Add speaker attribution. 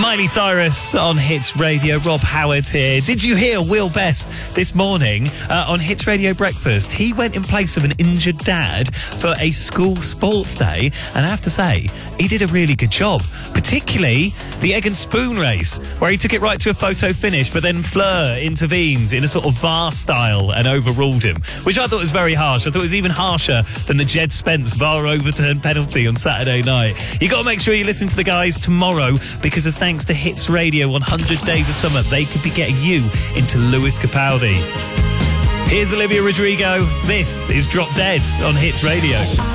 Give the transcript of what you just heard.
Speaker 1: Miley Cyrus on Hits Radio. Rob Howard here. Did you hear Will Best this morning on Hits Radio Breakfast? He went in place of an injured dad for a school sports day, and I have to say, he did a really good job, particularly the egg and spoon race, where he took it right to a photo finish, but then Fleur intervened in a sort of VAR style and overruled him, which I thought was very harsh. I thought it was even harsher than the Jed Spence VAR overturned penalty on Saturday night. You got to make sure you listen to the guys tomorrow, because as thanks to Hits Radio 100 Days of Summer, they could be getting you into Lewis Capaldi. Here's Olivia Rodrigo. This is Drop Dead on Hits Radio.